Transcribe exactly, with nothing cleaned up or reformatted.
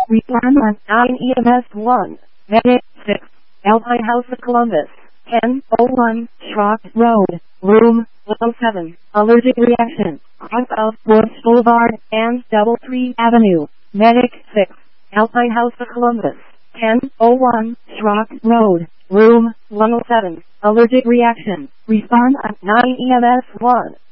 Respond on nine E M S one. Medic six. Alpine House of Columbus. ten oh one. Schrock Road. Room one oh seven. Allergic reaction. Cross of Bush Boulevard and Doubletree Avenue. Medic six. Alpine House of Columbus. ten oh one. Schrock Road. Room one oh seven. Allergic reaction. Respond on nine E M S one.